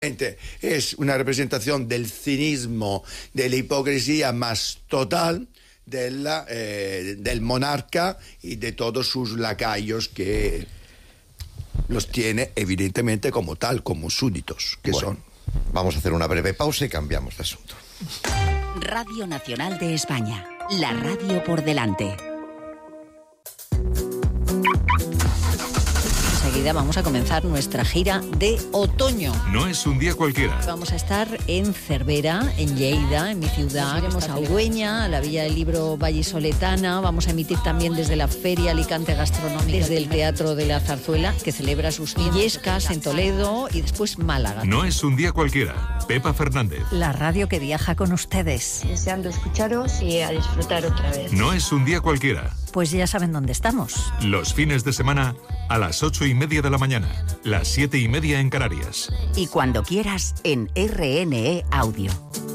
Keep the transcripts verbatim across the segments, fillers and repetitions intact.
evidentemente es una representación del cinismo, de la hipocresía más total de la, eh, del monarca y de todos sus lacayos que los tiene evidentemente como tal, como súbditos que bueno, son. Vamos a hacer una breve pausa y cambiamos de asunto. Radio Nacional de España, la radio por delante. Enseguida vamos a comenzar nuestra gira de otoño. No es un día cualquiera. Vamos a estar en Cervera, en Lleida, en mi ciudad. Iremos a Ugüeña, a la Villa del Libro Vallisoletana. Vamos a emitir también desde la Feria Alicante Gastronómica, desde el Teatro de la Zarzuela, que celebra sus Illescas en Toledo, y después Málaga. No es un día cualquiera. Pepa Fernández. La radio que viaja con ustedes. Deseando escucharos y a disfrutar otra vez. No es un día cualquiera. Pues ya saben dónde estamos. Los fines de semana a las ocho y media de la mañana, las siete y media en Canarias. Y cuando quieras en R N E Audio.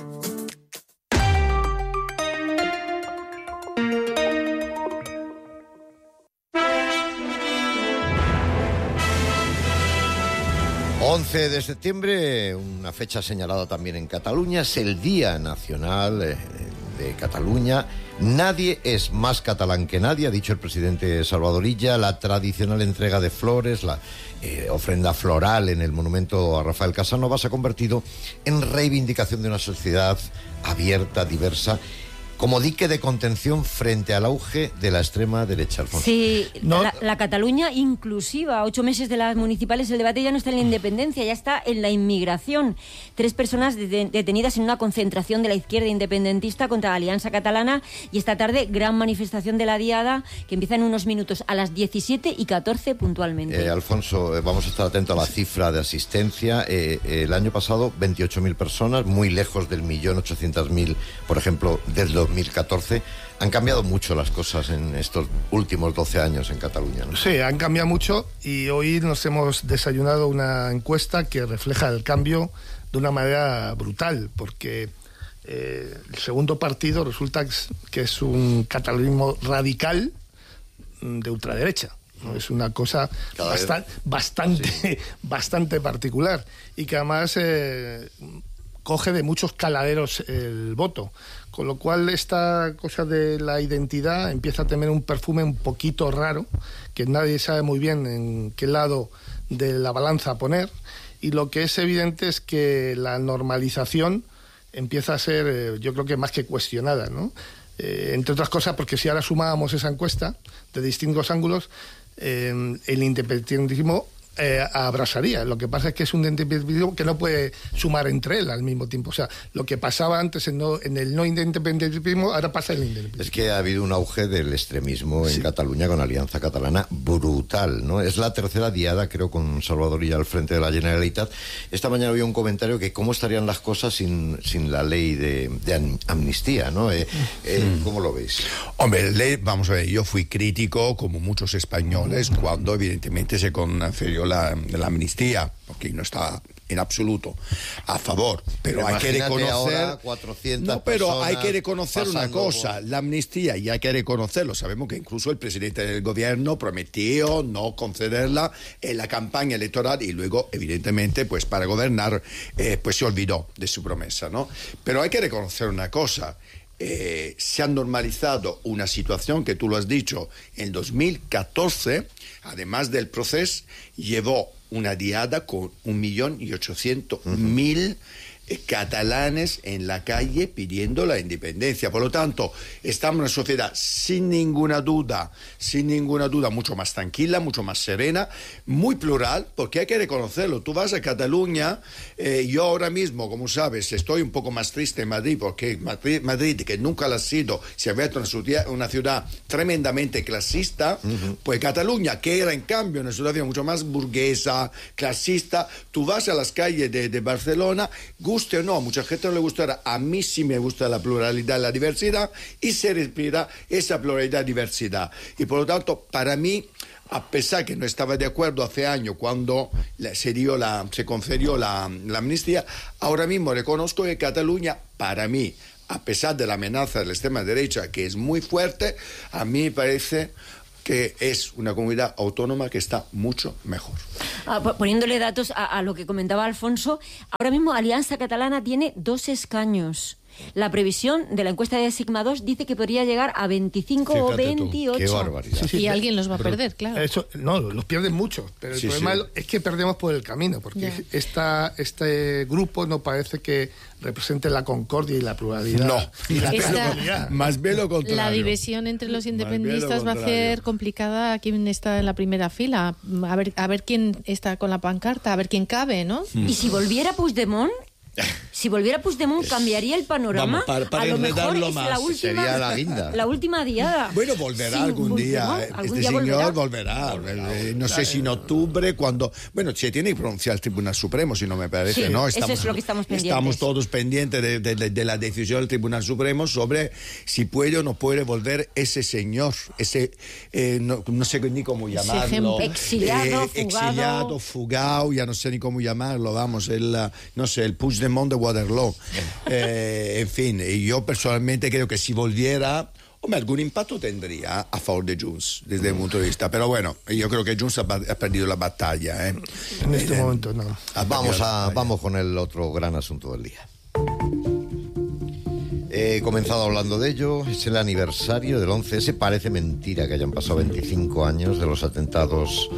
once de septiembre, una fecha señalada también en Cataluña, es el Día Nacional eh, de Cataluña. Nadie es más catalán que nadie, ha dicho el presidente Salvador Illa. La tradicional entrega de flores, la eh, ofrenda floral en el monumento a Rafael Casanova se ha convertido en reivindicación de una sociedad abierta, diversa, como dique de contención frente al auge de la extrema derecha, Alfonso. Sí, no, la, la Cataluña inclusiva. Ocho meses de las municipales, el debate ya no está en la independencia, ya está en la inmigración. Tres personas de, detenidas en una concentración de la izquierda independentista contra la Alianza Catalana, y esta tarde gran manifestación de la Diada que empieza en unos minutos a las diecisiete y catorce puntualmente. Eh, Alfonso, eh, vamos a estar atentos a la cifra de asistencia. Eh, eh, el año pasado veintiocho mil personas, muy lejos del millón ochocientos mil, por ejemplo, del dos mil catorce. Han cambiado mucho las cosas en estos últimos doce años en Cataluña, ¿no? Sí, han cambiado mucho, y hoy nos hemos desayunado una encuesta que refleja el cambio de una manera brutal, porque eh, el segundo partido resulta que es un catalanismo radical de ultraderecha, ¿no? Es una cosa bastan, bastante, sí. bastante particular, y que además eh, coge de muchos caladeros el voto. Con lo cual esta cosa de la identidad empieza a tener un perfume un poquito raro, que nadie sabe muy bien en qué lado de la balanza poner, y lo que es evidente es que la normalización empieza a ser, eh, yo creo que más que cuestionada, ¿no? Eh, entre otras cosas porque si ahora sumábamos esa encuesta de distintos ángulos, eh, el independentismo Eh, abrazaría. Lo que pasa es que es un independentismo que no puede sumar entre él al mismo tiempo. O sea, lo que pasaba antes en, no, en el no independentismo, ahora pasa en el independentismo. Es que ha habido un auge del extremismo en sí. Cataluña con Alianza Catalana brutal, ¿no? Es la tercera diada, creo, con Salvador Illa al frente de la Generalitat. Esta mañana había un comentario que cómo estarían las cosas sin, sin la ley de, de amnistía, ¿no? Eh, eh, mm. ¿Cómo lo veis? Hombre, ley, vamos a ver, yo fui crítico, como muchos españoles, cuando evidentemente se confirió La, la amnistía, porque no está en absoluto a favor, pero, pero hay que reconocer no, pero hay que reconocer una cosa, por... la amnistía, y hay que reconocerlo. Sabemos que incluso el presidente del gobierno prometió no concederla en la campaña electoral, y luego evidentemente pues para gobernar eh, pues se olvidó de su promesa, ¿no? Pero hay que reconocer una cosa. Eh, se ha normalizado una situación que tú lo has dicho. En dos mil catorce, además del proceso, llevó una diada con un millón y ochocientos mil eh, catalanes en la calle pidiendo la independencia. Por lo tanto, estamos en una sociedad sin ninguna duda, sin ninguna duda, mucho más tranquila, mucho más serena, muy plural, porque hay que reconocerlo. Tú vas a Cataluña, eh, yo ahora mismo, como sabes, estoy un poco más triste en Madrid, porque Madrid, Madrid que nunca lo ha sido, se ha vuelto una ciudad, una ciudad tremendamente clasista, uh-huh. Pues Cataluña, que era en cambio una ciudad mucho más burguesa, clasista, tú vas a las calles de, de Barcelona, guste o no, a mucha gente no le gustará, a mí sí me gusta la pluralidad, la diversidad, y se respira esa pluralidad, diversidad. Y por lo tanto, para mí, a pesar que no estaba de acuerdo hace años cuando se, dio la, se concedió la, la amnistía, ahora mismo reconozco que Cataluña, para mí, a pesar de la amenaza de la extrema derecha, que es muy fuerte, a mí me parece que es una comunidad autónoma que está mucho mejor. Ah, poniéndole datos a, a lo que comentaba Alfonso, ahora mismo Alianza Catalana tiene dos escaños. La previsión de la encuesta de Sigma dos dice que podría llegar a veinticinco Fíjate o veintiocho. Tú, qué barbaridad. Sí, sí, y alguien los va a perder, claro. Eso, no, los pierden mucho, pero el Sí, problema sí. es que perdemos por el camino, porque Ya. esta, este grupo no parece que represente la concordia y la pluralidad. No. Y la Esta- pluralidad. Más bien lo contrario. La división entre los Más bien lo independentistas va a contrario. hacer complicada a quien está en la primera fila. A ver, a ver quién está con la pancarta, a ver quién cabe, ¿no? Y si volviera Puigdemont, si volviera Puigdemont, cambiaría el panorama. Vamos, para- para a lo mejor enredarlo es más. la última, Sería la guinda. la última diada. Bueno, volverá Sin algún día. Puigdemont, eh, algún Este día señor volverá. volverá. Eh, No sé si en octubre, cuando... Bueno, se tiene que pronunciar el Tribunal Supremo, si no me parece, Sí, ¿no? eso es lo que estamos pendientes. Estamos todos pendientes de, de- de- de la decisión del Tribunal Supremo sobre si puede o no puede volver ese señor, ese... eh, no, no sé ni cómo llamarlo. ejemplo. Exiliado, fugado. Exiliado, fugado, ya no sé ni cómo llamarlo, vamos, el, uh, no sé, el Puigdemont de Waterloo. Eh, en fin, y yo personalmente creo que si volviera, hombre, algún impacto tendría a favor de Junts desde mi punto de vista, pero bueno, yo creo que Junts ha, ha perdido la batalla. ¿eh? En este Eh, momento no. ha perdido Vamos, la a, batalla. vamos con el otro gran asunto del día. He comenzado hablando de ello, es el aniversario del once ese. Parece mentira que hayan pasado veinticinco años de los atentados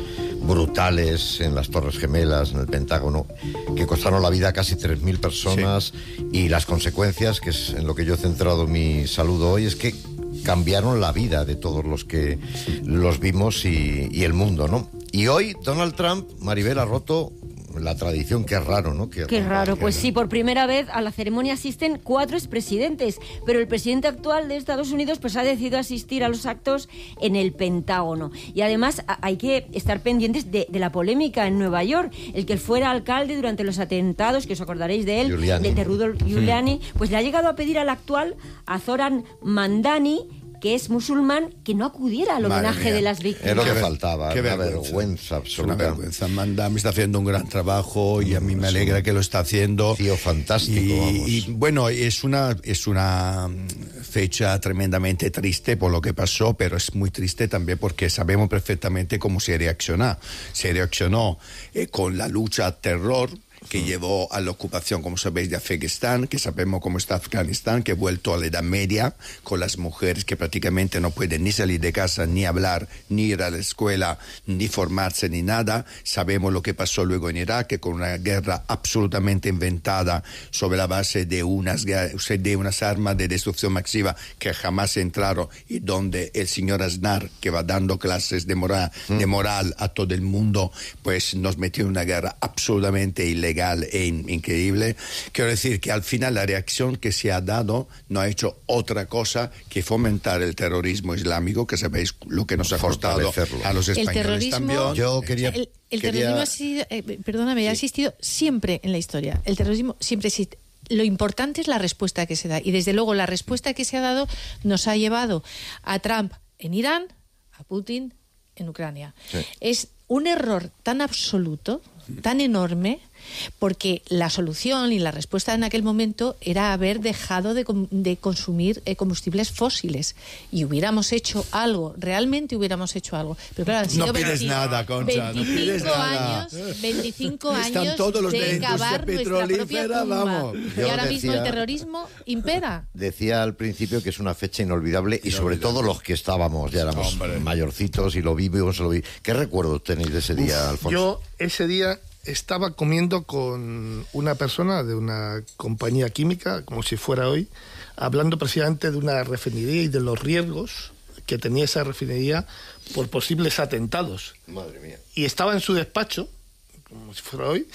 brutales en las Torres Gemelas, en el Pentágono, que costaron la vida a casi tres mil personas, y las consecuencias, que es en lo que yo he centrado mi saludo hoy, es que cambiaron la vida de todos los que los vimos y, y el mundo, ¿no? Y hoy Donald Trump, Maribel, ha roto la tradición. Qué raro, ¿no? Qué raro, pues sí, por primera vez a la ceremonia asisten cuatro expresidentes, pero el presidente actual de Estados Unidos pues ha decidido asistir a los actos en el Pentágono. Y además a- hay que estar pendientes de, de la polémica en Nueva York. El que fuera alcalde durante los atentados, que os acordaréis de él, Giuliani. de, de Rudolph Giuliani, pues le ha llegado a pedir al actual, a Zoran Mandani, que es musulmán, que no acudiera al Madre homenaje mía. de las Es víctimas. lo que Qué ver- faltaba, qué una vergüenza. vergüenza Es una absoluta. vergüenza. Mandam está haciendo un gran trabajo y a mí me alegra que lo está haciendo. Tío fantástico, Y, vamos. y, bueno, es una, es una mm, fecha tremendamente triste por lo que pasó, pero es muy triste también porque sabemos perfectamente cómo se reaccionó. Se reaccionó eh, con la lucha al terror que llevó a la ocupación, como sabéis, de Afganistán, que sabemos cómo está Afganistán, que ha vuelto a la Edad Media, con las mujeres que prácticamente no pueden ni salir de casa, ni hablar, ni ir a la escuela, ni formarse, ni nada. Sabemos lo que pasó luego en Irak, que con una guerra absolutamente inventada sobre la base de unas, de unas armas de destrucción masiva que jamás entraron, y donde el señor Aznar, que va dando clases de moral, de moral a todo el mundo, pues nos metió en una guerra absolutamente ilegal e in- increíble. Quiero decir que al final la reacción que se ha dado no ha hecho otra cosa que fomentar el terrorismo islámico, que sabéis lo que nos ha costado Fortalecerlo. a los El españoles terrorismo- también. Yo quería... El, el quería- terrorismo ha sido, eh, perdóname, ha existido siempre en la historia. El terrorismo siempre existe. Lo importante es la respuesta que se da. Y desde luego la respuesta que se ha dado nos ha llevado a Trump en Irán, a Putin en Ucrania. Sí. Es un error tan absoluto, tan enorme, porque la solución y la respuesta en aquel momento era haber dejado de, com- de consumir eh, combustibles fósiles, y hubiéramos hecho algo, realmente hubiéramos hecho algo. Pero claro, han No sido pides veinti nada, Concha, no pides veinticinco nada. años, veinticinco Están años todos los de de la industria cavar nuestra propia petrolífera, tumba. vamos. Y Yo ahora mismo el decía- terrorismo impera. Decía al principio que es una fecha inolvidable, y sobre todo los que estábamos, ya éramos Hombre. mayorcitos y lo vivimos, lo vi. ¿Qué recuerdos tenéis de ese día, Alfonso? Yo ese día estaba comiendo con una persona de una compañía química, como si fuera hoy, hablando precisamente de una refinería y de los riesgos que tenía esa refinería por posibles atentados. Madre mía. Y estaba en su despacho, como si fuera hoy,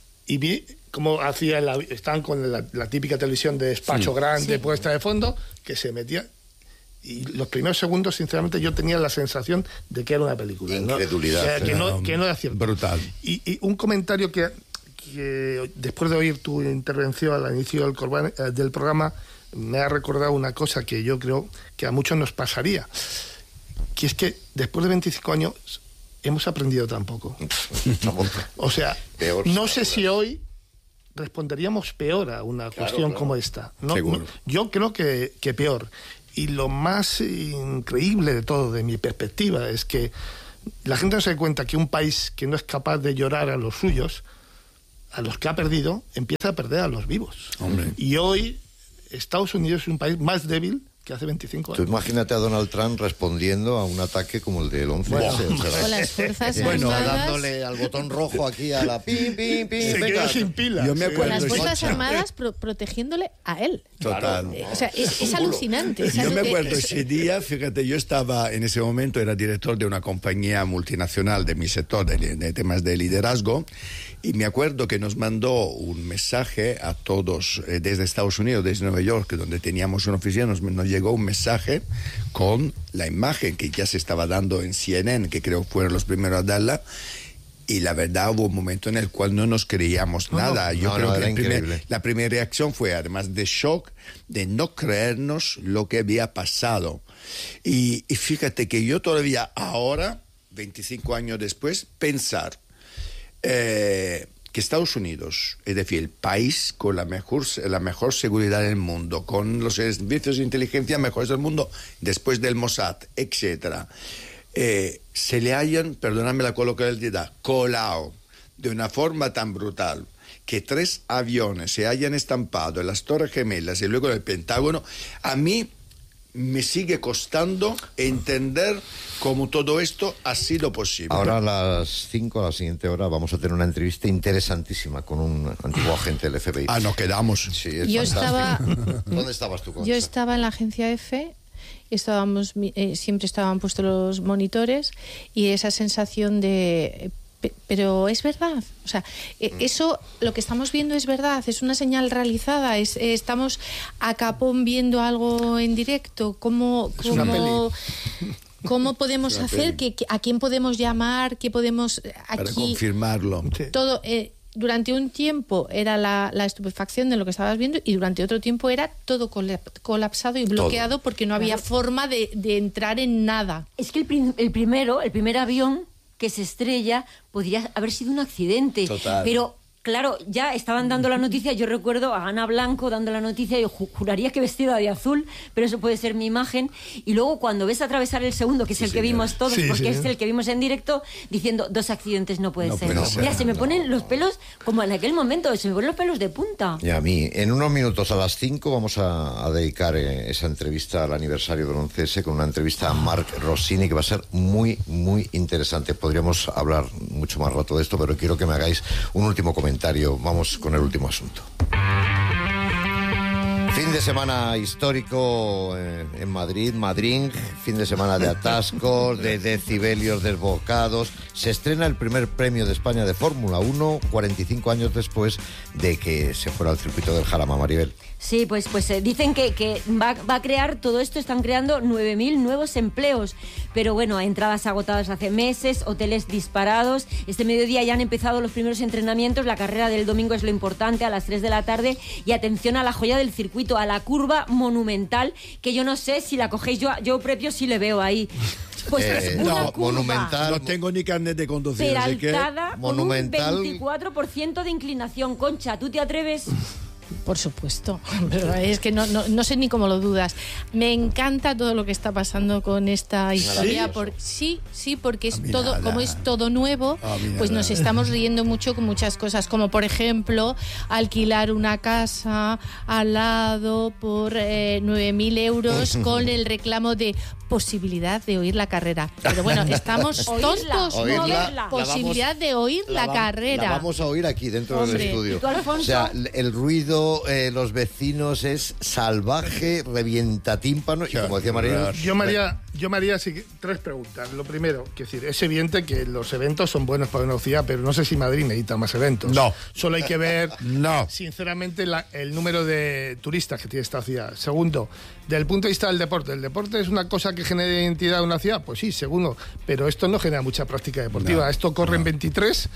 y vi cómo hacía la, estaban con la, la típica televisión de despacho grande, Sí. puesta de fondo, que se metía. Y los primeros segundos, sinceramente, yo tenía la sensación de que era una película. ¿no? Incredulidad, O sea, que, no, claro. que no era cierto. Brutal. Y, y un comentario que, que después de oír tu intervención al inicio del, corban- eh, del programa, me ha recordado una cosa que yo creo que a muchos nos pasaría, que es que después de veinticinco años hemos aprendido tan poco. O sea, Peor, no sé seguro. si hoy responderíamos peor a una cuestión claro. como esta. No, Seguro. no, yo creo que, que peor. Y lo más increíble de todo, de mi perspectiva, es que la gente no se da cuenta que un país que no es capaz de llorar a los suyos, a los que ha perdido, empieza a perder a los vivos. Hombre. Y hoy Estados Unidos es un país más débil que hace veinticinco años. Tú imagínate a Donald Trump respondiendo a un ataque como el del once Bueno, S. O sea, con las fuerzas bueno, armadas, dándole al botón rojo aquí a la pim, pim, pim. Se venga. quedó sin pila. Yo me Sí. con acuerdo. las fuerzas Concha. armadas pro- protegiéndole a él. Total. Eh, o sea, es, es alucinante. es Yo alu- me acuerdo es- ese día, fíjate, yo estaba en ese momento, era director de una compañía multinacional de mi sector, de, de temas de liderazgo, y me acuerdo que nos mandó un mensaje a todos eh, desde Estados Unidos, desde Nueva York, donde teníamos una oficina, nos, nos llegó un mensaje con la imagen que ya se estaba dando en C N N, que creo fueron los primeros a darla. Y la verdad hubo un momento en el cual no nos creíamos No, nada. no, Yo no, creo no, que era el primer- increíble. la primera reacción fue, además de shock, de no creernos lo que había pasado. Y, y fíjate que yo todavía ahora, veinticinco años después, pensar eh, que Estados Unidos, es decir, el país con la mejor, la mejor seguridad del mundo, con los servicios de inteligencia mejores del mundo, después del Mossad, etcétera, eh, se le hayan, perdóname la coloquialidad, colado de una forma tan brutal que tres aviones se hayan estampado en las Torres Gemelas y luego en el Pentágono, a mí me sigue costando entender cómo todo esto ha sido posible. Ahora a las cinco, a la siguiente hora, vamos a tener una entrevista interesantísima con un antiguo agente del F B I. Ah, nos quedamos. Sí, es Yo fantástico. estaba- ¿Dónde estabas tú, Concha? Yo estaba en la agencia F, estábamos, eh, siempre estaban puestos los monitores y esa sensación de... pe- Pero es verdad, o sea, eh, eso, lo que estamos viendo es verdad, es una señal realizada, es, eh, estamos a capón viendo algo en directo, cómo, Es una cómo, cómo podemos Es una hacer, peli. que, que- a quién podemos llamar, qué podemos eh, Para aquí... confirmarlo. Sí. Todo, eh, durante un tiempo era la, la estupefacción de lo que estabas viendo y durante otro tiempo era todo colap- colapsado y bloqueado porque no había forma de, de entrar en nada. Es que el, prim- el primero, el primer avión que se estrella podría haber sido un accidente. Total. Pero, claro, ya estaban dando la noticia, yo recuerdo a Ana Blanco dando la noticia, yo ju- juraría que vestida de azul, pero eso puede ser mi imagen. Y luego cuando ves atravesar el segundo, que es el que vimos todos, Sí, porque sí. es el que vimos en directo, diciendo, dos accidentes no puede No ser. puede ser, Mira, se me no. ponen los pelos, como en aquel momento, se me ponen los pelos de punta. Y a mí, en unos minutos a las cinco vamos a, a dedicar eh, esa entrevista al aniversario del once ese con una entrevista a Marc Rossini que va a ser muy, muy interesante. Podríamos hablar mucho más rato de esto, pero quiero que me hagáis un último comentario. Vamos con el último asunto. Fin de semana histórico eh, en Madrid, Madrid, fin de semana de atascos, de decibelios desbocados. Se estrena el primer premio de España de Fórmula uno, cuarenta y cinco años después de que se fuera al circuito del Jarama, Maribel. Sí, pues, pues eh, dicen que, que va, va a crear, todo esto están creando nueve mil nuevos empleos, pero bueno, entradas agotadas hace meses, hoteles disparados. Este mediodía ya han empezado los primeros entrenamientos, la carrera del domingo es lo importante, a las tres de la tarde, y atención a la joya del circuito, a la curva monumental, que yo no sé si la cogéis, yo, yo propio sí le veo ahí. Pues Eh, es una no, curva monumental. No tengo ni carnet de conducir, así que... peraltada monumental. con un veinticuatro por ciento de inclinación. Concha, ¿tú te atreves? Por supuesto, pero es que no, no, no sé ni cómo lo dudas. Me encanta todo lo que está pasando con esta historia. Por, sí, sí, porque es A mí todo, nada. como es todo nuevo, A mí pues nada. nos estamos riendo mucho con muchas cosas, como por ejemplo alquilar una casa al lado por eh, nueve mil euros con el reclamo de posibilidad de oír la carrera. Pero bueno, estamos Oírla, tontos, no oírla, ver la la posibilidad de oír la, va- carrera. La vamos a oír aquí dentro Hombre, del estudio. ¿y tú, Alfonso? O sea, l- el ruido, eh, los vecinos es salvaje, revienta tímpano y como decía María, Yo María, yo María, sí, que- tres preguntas. Lo primero, que decir, es evidente que los eventos son buenos para una ciudad, pero no sé si Madrid necesita más eventos. No. Solo hay que ver, No. sinceramente, la- el número de turistas que tiene esta ciudad. Segundo, desde el punto de vista del deporte, ¿el deporte es una cosa que genera identidad de una ciudad? Pues sí, segundo, pero esto no genera mucha práctica deportiva. No, esto corre en veintitrés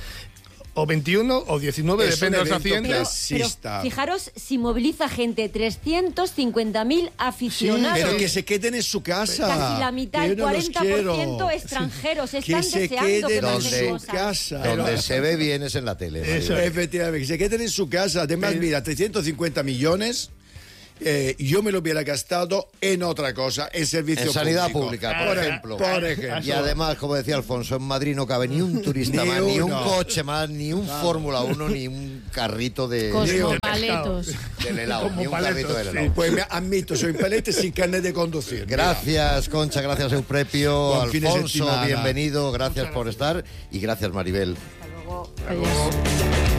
o veintiuno o diecinueve, Es depende de un los evento accidentes. Pero Clasista. fijaros si moviliza gente, trescientos cincuenta mil aficionados. Pero que se queden en su casa. Casi la mitad, Que yo el no los cuarenta por ciento quiero. extranjeros. Que Están se deseando que queden en pasen donde- su cosas. casa. donde se ve bien es en la tele. Eso María. Efectivamente, que se queden en su casa. Además, Pero- mira, trescientos cincuenta millones eh, yo me lo hubiera gastado en otra cosa, en servicio En sanidad público. pública, por ejemplo. Por ejemplo. Y además, como decía Alfonso, en Madrid no cabe ni un turista Ni más, ni un uno. coche más, ni un Fórmula uno, ni un carrito de... Cosmopaletos. del helado, ni un Cosmopaletos, carrito del sí. helado. Pues me admito, soy palete sin carnet de conducir. Gracias, Concha, gracias, Euprepio, Buen fin de Alfonso, semana. bienvenido, gracias por estar y gracias, Maribel. Adiós.